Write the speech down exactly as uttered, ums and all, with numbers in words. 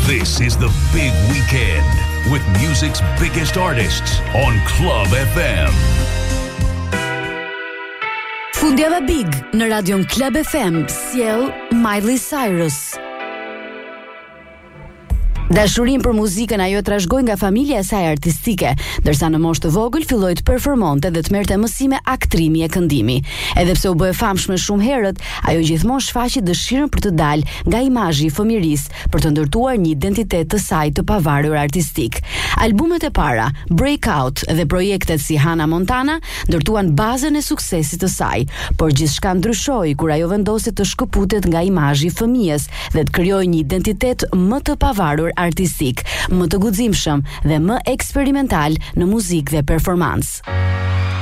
This is the big weekend with music's biggest artists on Club F M. Fundjava Big në radion Club F M sjell Miley Cyrus. Dashurinë për muzikën ajo trashëgoi nga familja e saj artistike, ndërsa në moshë të vogël filloi të performonte dhe të merrte mësime aktrimi e këndimi. Edhe pse u bë e famshme shumë herët, ajo gjithmonë shfaqi dëshirën për të dalë nga imazhi i fëmirisë për të ndërtuar një identitet të saj të pavarur artistik. Albumet e para, Breakout dhe projektet si Hannah Montana ndërtuan bazën e suksesit të saj, por gjithçka ndryshoi kur ajo vendosi të shkëputet nga imazhi i fëmijës dhe të krijojë një identitet më të pavarur artistik, më të guximshëm dhe më eksperimental në muzikë dhe performancë.